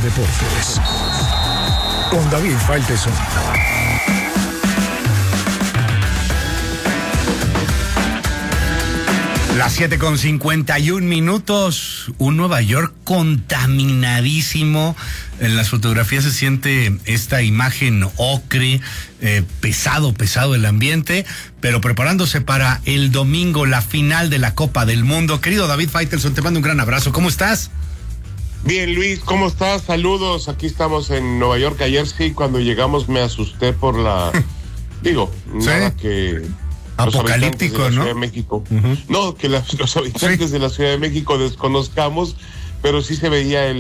Deportes, con David Faitelson. Las 7:51. Un Nueva York contaminadísimo. En las fotografías se siente esta imagen ocre, pesado el ambiente, pero preparándose para el domingo, la final de la Copa del Mundo. Querido David Faitelson, te mando un gran abrazo. ¿Cómo estás? Bien, Luis, ¿cómo estás? Saludos. Aquí estamos en Nueva York. Ayer sí, cuando llegamos me asusté por la... nada que... Apocalíptico, ¿no? Ciudad de México. No, que los habitantes de la Ciudad de México desconozcamos, pero sí se veía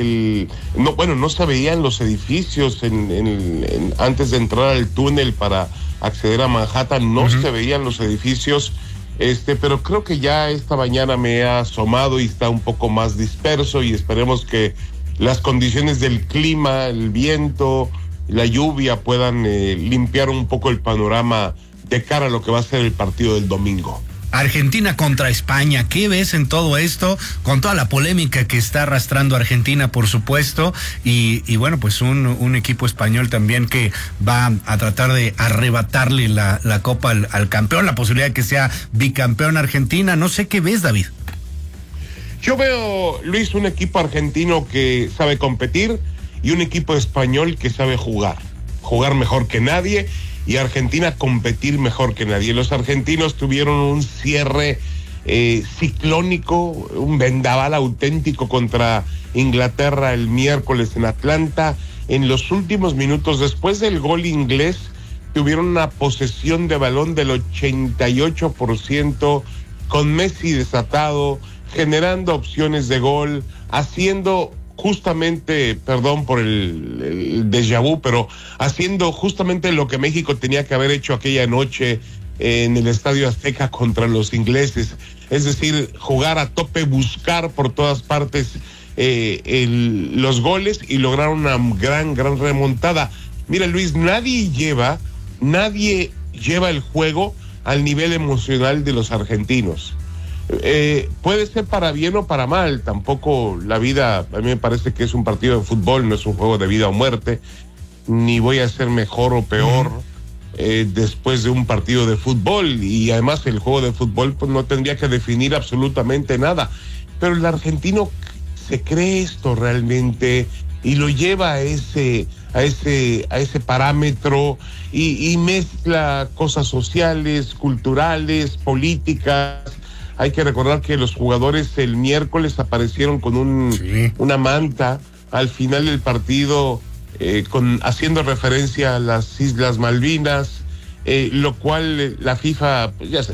no se veían los edificios antes de entrar al túnel para acceder a Manhattan, no se veían los edificios, pero creo que ya esta mañana me he asomado y está un poco más disperso, y esperemos que las condiciones del clima, el viento, la lluvia puedan limpiar un poco el panorama de cara a lo que va a ser el partido del domingo. Argentina contra España, ¿qué ves en todo esto? Con toda la polémica que está arrastrando Argentina, por supuesto, y bueno, pues un equipo español también que va a tratar de arrebatarle la copa al campeón, la posibilidad de que sea bicampeón Argentina. No sé qué ves, David. Yo veo, Luis, un equipo argentino que sabe competir y un equipo español que sabe jugar mejor que nadie, y Argentina competir mejor que nadie. Los argentinos tuvieron un cierre ciclónico, un vendaval auténtico contra Inglaterra el miércoles en Atlanta. En los últimos minutos, después del gol inglés, tuvieron una posesión de balón del 88%, con Messi desatado, generando opciones de gol, haciendo... justamente, perdón por el déjà vu, pero haciendo justamente lo que México tenía que haber hecho aquella noche en el Estadio Azteca contra los ingleses, es decir, jugar a tope, buscar por todas partes los goles y lograr una gran remontada. Mira, Luis, nadie lleva el juego al nivel emocional de los argentinos. Puede ser para bien o para mal, tampoco la vida, a mí me parece que es un partido de fútbol, no es un juego de vida o muerte, ni voy a ser mejor o peor después de un partido de fútbol, y además el juego de fútbol pues no tendría que definir absolutamente nada, pero el argentino se cree esto realmente y lo lleva a ese parámetro y mezcla cosas sociales, culturales, políticas. Hay que recordar que los jugadores el miércoles aparecieron con una manta al final del partido, haciendo referencia a las Islas Malvinas, lo cual la FIFA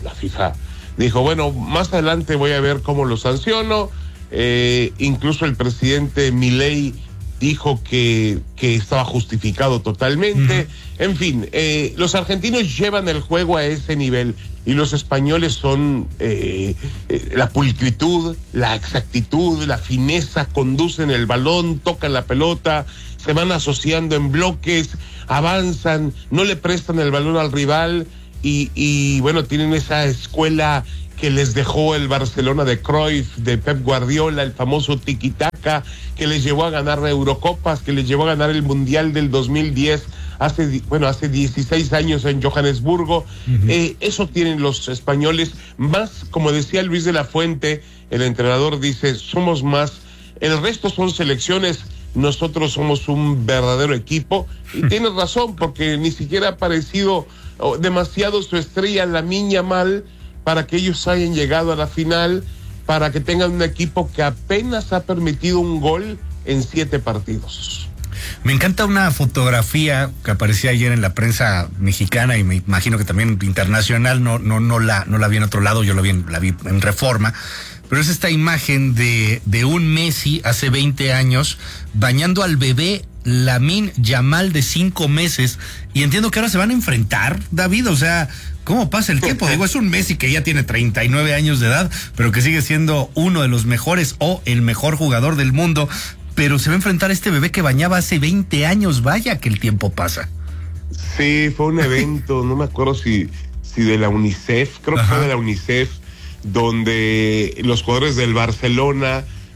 dijo, bueno, más adelante voy a ver cómo lo sanciono. Incluso el presidente Milei dijo que estaba justificado totalmente. En fin, los argentinos llevan el juego a ese nivel, y los españoles son la pulcritud, la exactitud, la fineza, conducen el balón, tocan la pelota, se van asociando en bloques, avanzan, no le prestan el balón al rival, y bueno, tienen esa escuela que les dejó el Barcelona de Cruyff, de Pep Guardiola, el famoso tiki-taka, que les llevó a ganar Eurocopas, que les llevó a ganar el Mundial del 2010, hace 16 años en Johannesburgo. Eso tienen los españoles, más, como decía Luis de la Fuente, el entrenador dice, somos más, el resto son selecciones, nosotros somos un verdadero equipo, y tienes razón, porque ni siquiera ha aparecido demasiado su estrella, Lamine Yamal, para que ellos hayan llegado a la final, para que tengan un equipo que apenas ha permitido un gol en 7 partidos. Me encanta una fotografía que aparecía ayer en la prensa mexicana, y me imagino que también internacional, no la vi en otro lado, yo la vi en Reforma, pero es esta imagen de un Messi hace 20 años bañando al bebé Lamine Yamal de 5 meses, y entiendo que ahora se van a enfrentar, David, o sea, ¿cómo pasa el tiempo? Digo, es un Messi que ya tiene 39 años de edad, pero que sigue siendo uno de los mejores o el mejor jugador del mundo, pero se va a enfrentar a este bebé que bañaba hace 20 años, vaya que el tiempo pasa. Sí, fue un evento, no me acuerdo si de la UNICEF, creo que fue de la UNICEF, donde los jugadores del Barcelona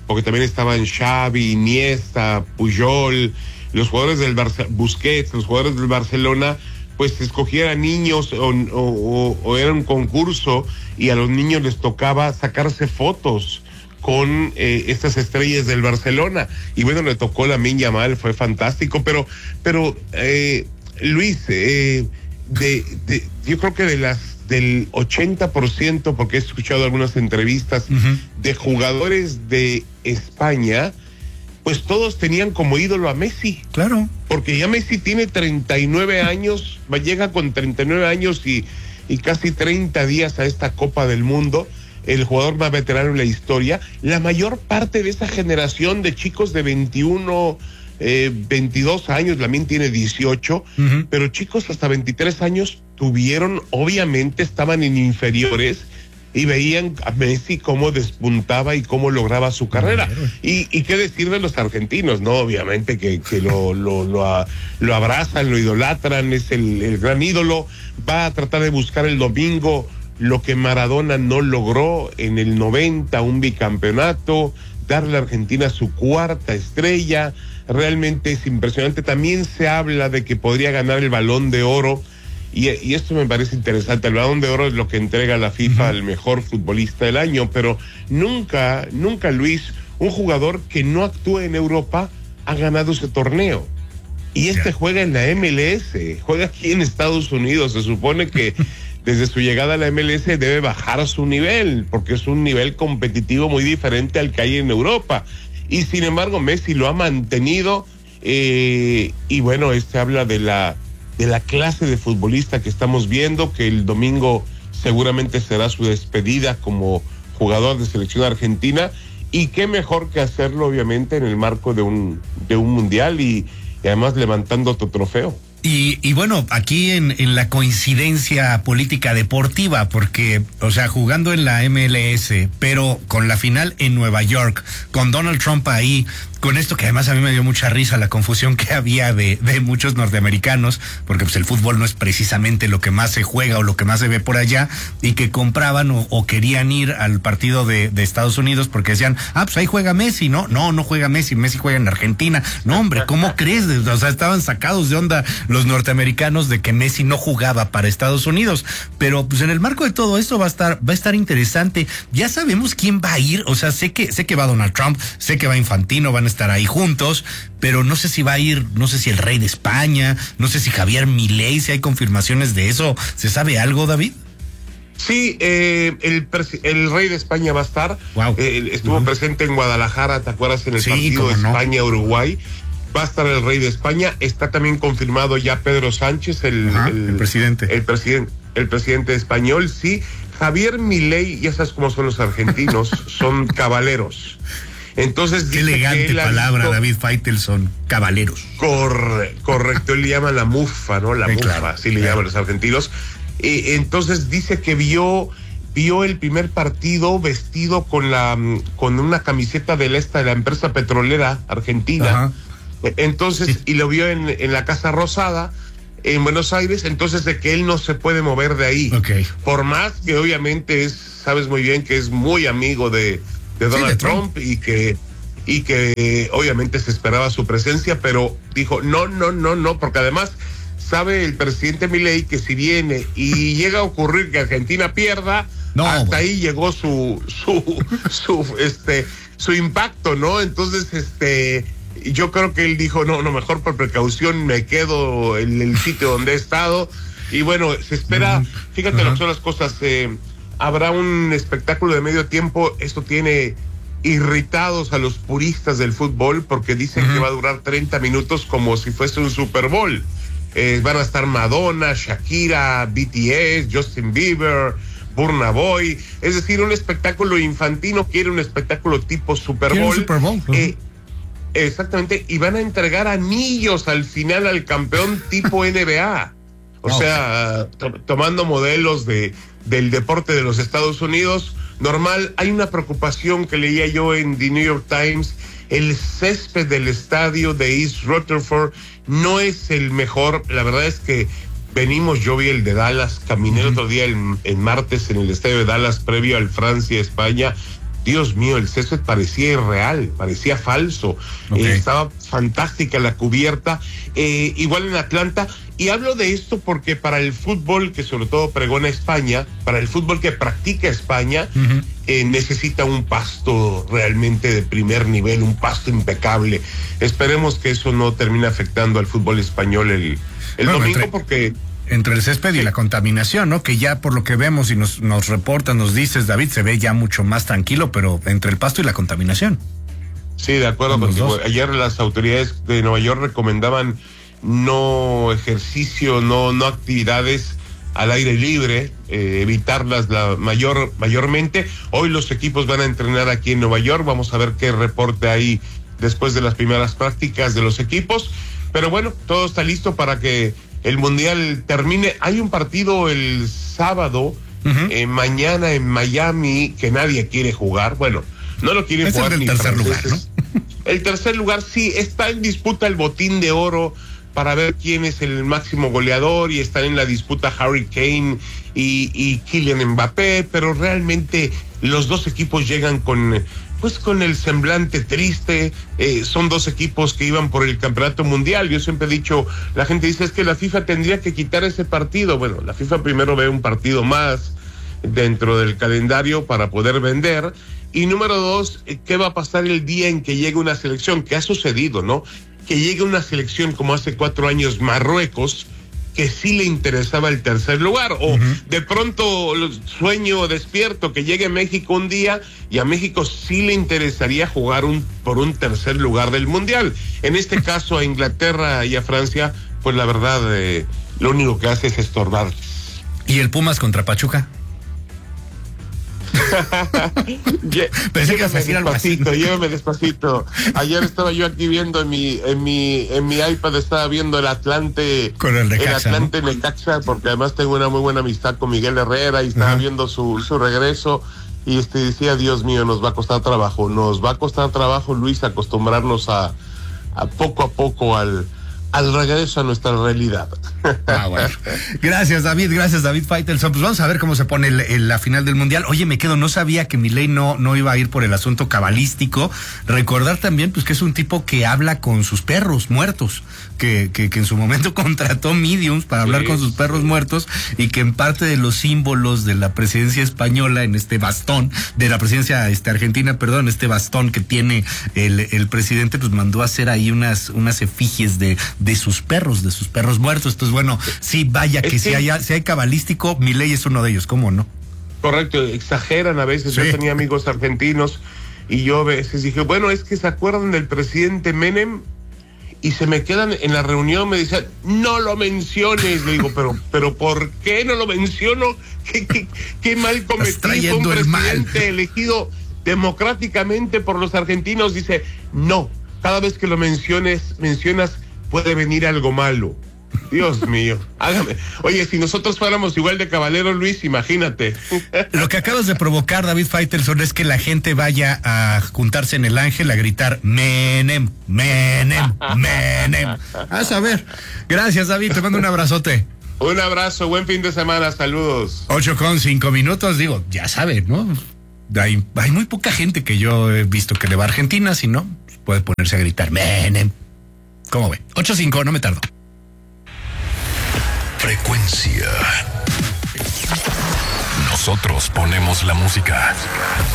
porque también estaban Xavi, Iniesta, Puyol, los jugadores del Busquets, los jugadores del Barcelona, pues escogieran niños o era un concurso y a los niños les tocaba sacarse fotos con estas estrellas del Barcelona. Y bueno, le tocó Lamine Yamal, fue fantástico, pero Luis, yo creo que del 80%, porque he escuchado algunas entrevistas de jugadores de España, pues todos tenían como ídolo a Messi. Claro. Porque ya Messi tiene 39 años, llega con 39 años y casi 30 días a esta Copa del Mundo, el jugador más veterano en la historia. La mayor parte de esa generación de chicos de 21, 22 años, Lamine tiene 18, pero chicos hasta 23 años obviamente estaban en inferiores y veían a Messi cómo despuntaba y cómo lograba su carrera. Y qué decir de los argentinos, ¿no? Obviamente que lo abrazan, lo idolatran, es el gran ídolo. Va a tratar de buscar el domingo lo que Maradona no logró en el 90, un bicampeonato, darle a Argentina su cuarta estrella. Realmente es impresionante. También se habla de que podría ganar el Balón de Oro. Y esto me parece interesante. El Balón de Oro es lo que entrega la FIFA al mejor futbolista del año, pero nunca, Luis, un jugador que no actúe en Europa ha ganado ese torneo. Y juega en la MLS, juega aquí en Estados Unidos. Se supone que desde su llegada a la MLS debe bajar su nivel, porque es un nivel competitivo muy diferente al que hay en Europa. Y sin embargo, Messi lo ha mantenido, y bueno, habla de la clase de futbolista que estamos viendo, que el domingo seguramente será su despedida como jugador de selección argentina, y qué mejor que hacerlo obviamente en el marco de un mundial y además levantando otro trofeo. Y bueno, aquí en la coincidencia política deportiva, porque, o sea, jugando en la MLS, pero con la final en Nueva York, con Donald Trump ahí, con esto que además a mí me dio mucha risa, la confusión que había de muchos norteamericanos, porque pues el fútbol no es precisamente lo que más se juega o lo que más se ve por allá, y que compraban o querían ir al partido de Estados Unidos porque decían, pues ahí juega Messi, no juega Messi juega en Argentina. No, hombre, ¿cómo crees? O sea, estaban sacados de onda los norteamericanos de que Messi no jugaba para Estados Unidos. Pero pues en el marco de todo esto va a estar interesante. Ya sabemos quién va a ir, o sea, sé que va Donald Trump, sé que va Infantino, van a estar ahí juntos, pero no sé si va a ir, no sé si el rey de España, no sé si Javier Milei, si hay confirmaciones de eso. ¿Se sabe algo, David? Sí, el rey de España va a estar. Wow. Estuvo presente en Guadalajara, ¿te acuerdas? En el partido de España-Uruguay. Va a estar el rey de España. Está también confirmado ya Pedro Sánchez, el presidente. El presidente español, sí. Javier Milei, ya sabes cómo son los argentinos, son caballeros. Entonces, qué elegante palabra, David Faitelson, caballeros. Correcto, él le llama la mufa, ¿no? La mufa, claro, así le llaman los argentinos. Entonces dice que vio el primer partido vestido con una camiseta de la empresa petrolera argentina. Entonces, sí. Y lo vio en la Casa Rosada, en Buenos Aires, entonces de que él no se puede mover de ahí. Okay. Por más que obviamente sabes muy bien que es muy amigo de Donald Trump y que obviamente se esperaba su presencia, pero dijo no, porque además sabe el presidente Milei que si viene y llega a ocurrir que Argentina pierda, hasta ahí llegó su impacto, ¿no? Entonces, yo creo que él dijo, no, mejor por precaución me quedo en el sitio donde he estado. Y bueno, se espera, fíjate lo que son las cosas, habrá un espectáculo de medio tiempo. Esto tiene irritados a los puristas del fútbol porque dicen que va a durar 30 minutos como si fuese un Super Bowl. Van a estar Madonna, Shakira, BTS, Justin Bieber, Burna Boy, es decir, un espectáculo infantino. Quiere un espectáculo tipo Super Bowl. Exactamente, y van a entregar anillos al final al campeón tipo NBA. O sea, tomando modelos del deporte de los Estados Unidos. Normal, hay una preocupación que leía yo en The New York Times. El césped del estadio de East Rutherford no es el mejor. La verdad es que yo vi el de Dallas, caminé el otro día, el martes, en el estadio de Dallas previo al Francia-España. Dios mío, el césped parecía irreal, parecía falso. Okay. Estaba fantástica la cubierta. Igual en Atlanta. Y hablo de esto porque para el fútbol que sobre todo pregona España, para el fútbol que practica España, necesita un pasto realmente de primer nivel, un pasto impecable. Esperemos que eso no termine afectando al fútbol español el domingo, porque... Entre el césped y la contaminación, ¿no? Que ya por lo que vemos y nos reportan, nos dices, David, se ve ya mucho más tranquilo, pero entre el pasto y la contaminación. Sí, de acuerdo contigo. Ayer las autoridades de Nueva York recomendaban no ejercicio, no actividades al aire libre, evitarlas mayormente. Hoy los equipos van a entrenar aquí en Nueva York, vamos a ver qué reporte hay después de las primeras prácticas de los equipos. Pero bueno, todo está listo para que el Mundial termine. Hay un partido el sábado, mañana en Miami, que nadie quiere jugar. Bueno, no lo quiere jugar ni tercer lugar, ¿no? El tercer lugar sí, está en disputa el botín de oro para ver quién es el máximo goleador, y están en la disputa Harry Kane y Kylian Mbappé, pero realmente los dos equipos llegan con el semblante triste. Son dos equipos que iban por el campeonato mundial. Yo siempre he dicho, la gente dice, es que la FIFA tendría que quitar ese partido. Bueno, la FIFA primero ve un partido más dentro del calendario para poder vender. Y número dos, ¿qué va a pasar el día en que llegue una selección? Que ha sucedido, ¿no? Que llegue una selección como hace 4 años, Marruecos, que sí le interesaba el tercer lugar, o de pronto sueño despierto que llegue México un día y a México sí le interesaría jugar por un tercer lugar del Mundial. En este caso a Inglaterra y a Francia, pues la verdad, lo único que hace es estorbar. ¿Y el Pumas contra Pachuca? Pensé que ibas a decir algo así. Llévame despacito. Ayer estaba yo aquí viendo en mi iPad, estaba viendo el Atlante con el Necaxa, Atlante Necaxa, porque además tengo una muy buena amistad con Miguel Herrera y estaba viendo su regreso y decía, Dios mío, nos va a costar trabajo, Luis, acostumbrarnos a poco al regreso a nuestra realidad. Bueno. Gracias, David Faitelson. Pues vamos a ver cómo se pone la final del Mundial. Oye, no sabía que Milei no iba a ir por el asunto cabalístico. Recordar también, pues, que es un tipo que habla con sus perros muertos, que en su momento contrató mediums para hablar con sus perros muertos, y que en parte de los símbolos de la presidencia española, en este bastón, de la presidencia argentina, perdón, este bastón que tiene el presidente, pues mandó a hacer ahí unas efigies de sus perros muertos. Entonces, bueno, sí, vaya que si hay cabalístico, Milei es uno de ellos, ¿cómo no? Correcto, exageran a veces. Yo tenía amigos argentinos y yo a veces dije, bueno, es que se acuerdan del presidente Menem, y se me quedan en la reunión, me dicen, no lo menciones. Le digo, pero ¿por qué no lo menciono? ¿Qué mal cometí? Fue un presidente elegido democráticamente por los argentinos. Dice, no, cada vez que lo mencionas puede venir algo malo. Dios mío, hágame. Oye, si nosotros fuéramos igual de caballeros, Luis, imagínate. Lo que acabas de provocar, David Faitelson, es que la gente vaya a juntarse en el Ángel a gritar Menem, Menem, Menem. A saber. Gracias, David, te mando un abrazote. Un abrazo, buen fin de semana, saludos. 8:05, digo, ya saben, ¿no? Hay muy poca gente que yo he visto que le va a Argentina, si no, puede ponerse a gritar Menem. ¿Cómo ve? 8:05, no me tardo. Frecuencia. Nosotros ponemos la música.